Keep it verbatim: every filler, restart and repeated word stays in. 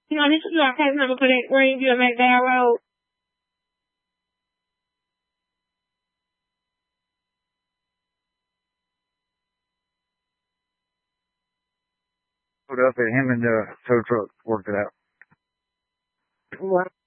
You know, this is our case number for that Greenville McDowell Road. Put up and him and the tow truck worked it out. Right.